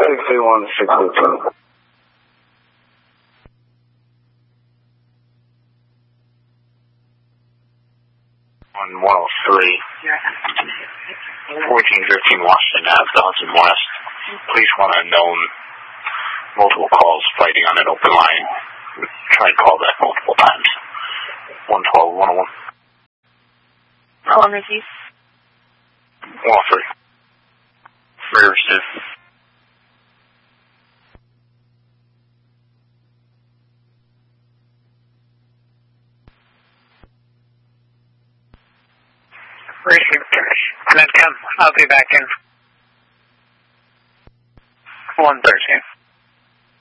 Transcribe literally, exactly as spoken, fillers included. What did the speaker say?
Taxi one six oh two. On one oh three, fourteen fifteen Washington Avenue, the Hudson West. Police want unknown, multiple calls, fighting on an open line. Tried to call that multiple times. one twelve, one oh one. How long is he? one oh three. Rear stiff. Received. Then come. I'll be back in one thirteen.